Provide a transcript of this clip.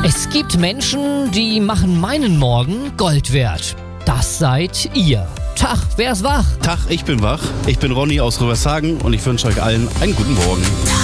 Es gibt Menschen, die machen meinen Morgen Gold wert. Das seid ihr. Tag, wer ist wach? Tag, ich bin wach. Ich bin Ronny aus Rövershagen und ich wünsche euch allen einen guten Morgen.